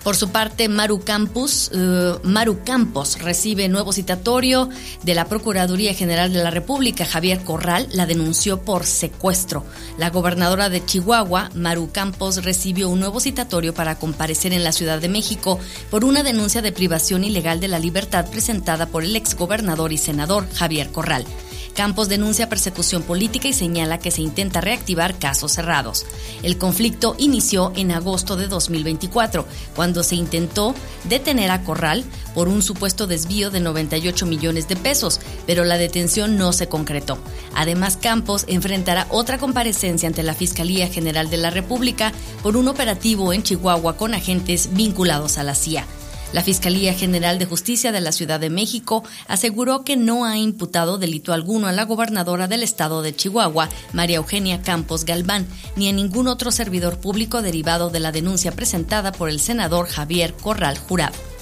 Por su parte, Maru Campos recibe nuevo citatorio de la Procuraduría General de la República. Javier Corral la denunció por secuestro. La gobernadora de Chihuahua, Maru Campos, recibió un nuevo citatorio para comparecer en la Ciudad de México por una denuncia de privación ilegal de la libertad presentada por el exgobernador y senador Javier Corral. Campos denuncia persecución política y señala que se intenta reactivar casos cerrados. El conflicto inició en agosto de 2024, cuando se intentó detener a Corral por un supuesto desvío de 98 millones de pesos, pero la detención no se concretó. Además, Campos enfrentará otra comparecencia ante la Fiscalía General de la República por un operativo en Chihuahua con agentes vinculados a la CIA. La Fiscalía General de Justicia de la Ciudad de México aseguró que no ha imputado delito alguno a la gobernadora del estado de Chihuahua, María Eugenia Campos Galván, ni a ningún otro servidor público derivado de la denuncia presentada por el senador Javier Corral Jurado.